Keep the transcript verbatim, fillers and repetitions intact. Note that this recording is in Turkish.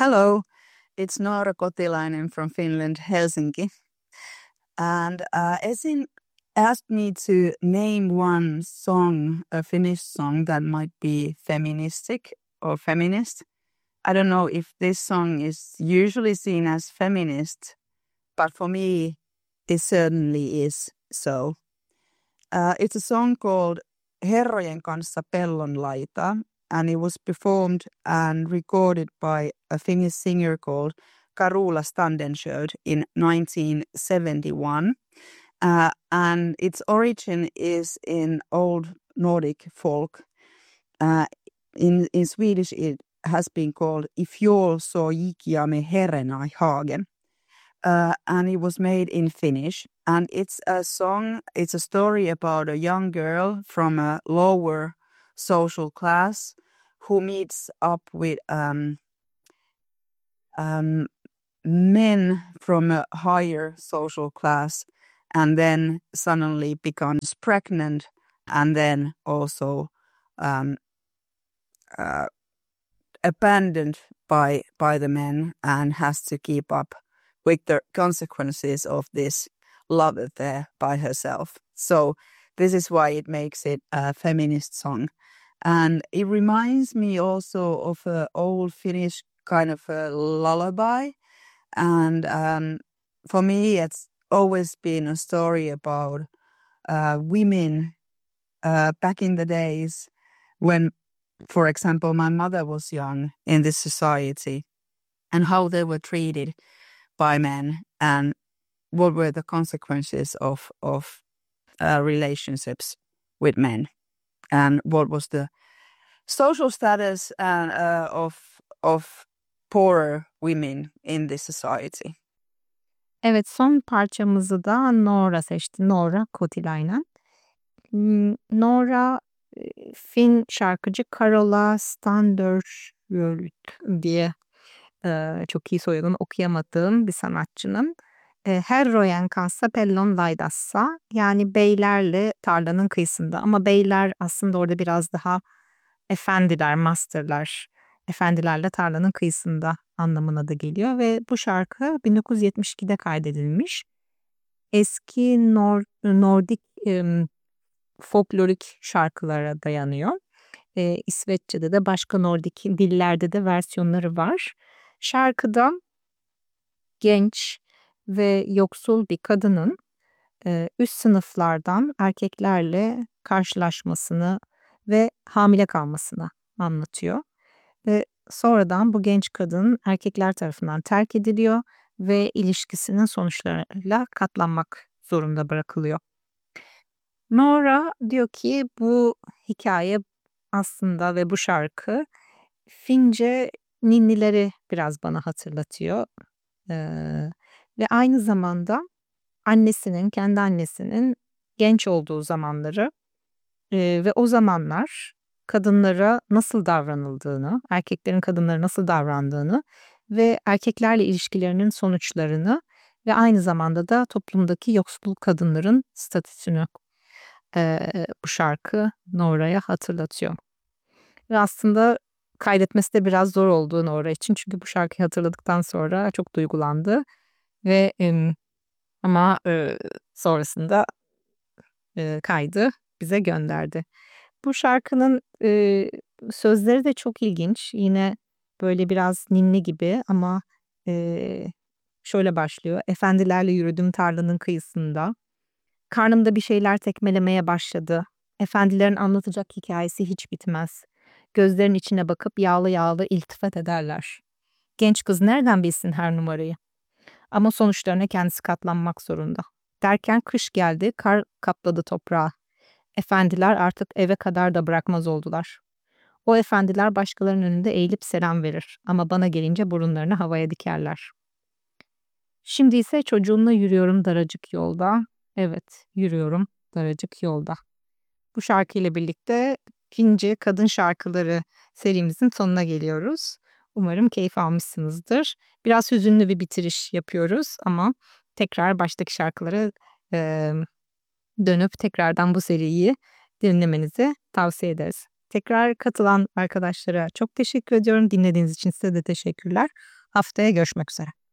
Hello, it's Noora Kotilainen from Finland, Helsinki. And uh, Esin asked me to name one song, a Finnish song that might be feministic or feminist. I don't know if this song is usually seen as feminist, but for me, it certainly is so. Uh, it's a song called Herrojen kanssa pellon laita, and it was performed and recorded by a Finnish singer called Karula Standensjö in nineteen seventy-one. Uh, and its origin is in Old Nordic folk. Uh, in, in Swedish, it has been called I fjol så gick jag med herrarna i hagen. Uh, and it was made in Finnish. And it's a song, it's a story about a young girl from a lower social class who meets up with um, um, men from a higher social class and then suddenly becomes pregnant and then also um, uh, abandoned by by the men and has to keep up with the consequences of this love affair by herself. So this is why it makes it a feminist song. And it reminds me also of an old Finnish kind of a lullaby. And um, for me, it's always been a story about uh, women uh, back in the days when, for example, my mother was young in this society and how they were treated by men and what were the consequences of, of uh, relationships with men and what was the social status and, uh, of, of poorer women in this society. Evet, son parçamızı da Noora seçti. Noora Kotilainen. Hmm, Noora e, Fin şarkıcı Karula Standensjö diye e, çok iyi soyadını okuyamadığım bir sanatçının e, Herrojen kanssa pellon laidassa, yani beylerle tarlanın kıyısında, ama beyler aslında orada biraz daha efendiler, masterlar, efendilerle tarlanın kıyısında anlamına da geliyor ve bu şarkı bin dokuz yüz yetmiş ikide kaydedilmiş. Eski Nor Nordik e, folklorik şarkılara dayanıyor. E, İsveççe'de de başka Nordik dillerde de versiyonları var. Şarkıda genç ve yoksul bir kadının e, üst sınıflardan erkeklerle karşılaşmasını ve hamile kalmasını anlatıyor. Ve sonradan bu genç kadın erkekler tarafından terk ediliyor ve ilişkisinin sonuçlarıyla katlanmak zorunda bırakılıyor. Noora diyor ki bu hikaye aslında ve bu şarkı Fince ninnileri biraz bana hatırlatıyor. Ee, ve aynı zamanda annesinin, kendi annesinin genç olduğu zamanları e, ve o zamanlar kadınlara nasıl davranıldığını, erkeklerin kadınlara nasıl davrandığını ve erkeklerle ilişkilerinin sonuçlarını ve aynı zamanda da toplumdaki yoksul kadınların statüsünü e, bu şarkı Noora'ya hatırlatıyor. Ve aslında kaydetmesi de biraz zor oldu Noora için, çünkü bu şarkıyı hatırladıktan sonra çok duygulandı ve e, ama e, sonrasında e, kaydı bize gönderdi. Bu şarkının e, sözleri de çok ilginç. Yine böyle biraz ninni gibi ama e, şöyle başlıyor. Efendilerle yürüdüm tarlanın kıyısında. Karnımda bir şeyler tekmelemeye başladı. Efendilerin anlatacak hikayesi hiç bitmez. Gözlerin içine bakıp yağlı yağlı iltifat ederler. Genç kız nereden bilsin her numarayı? Ama sonuçlarına kendisi katlanmak zorunda. Derken kış geldi, kar kapladı toprağı. Efendiler artık eve kadar da bırakmaz oldular. O efendiler başkalarının önünde eğilip selam verir ama bana gelince burunlarını havaya dikerler. Şimdi ise çocuğumla yürüyorum daracık yolda. Evet, yürüyorum daracık yolda. Bu şarkıyla birlikte Fince Kadın Şarkıları serimizin sonuna geliyoruz. Umarım keyif almışsınızdır. Biraz hüzünlü bir bitiriş yapıyoruz ama tekrar baştaki şarkılara e, dönüp tekrardan bu seriyi dinlemenizi tavsiye ederiz. tekrar katılan arkadaşlara çok teşekkür ediyorum. Dinlediğiniz için size de teşekkürler. Haftaya görüşmek üzere.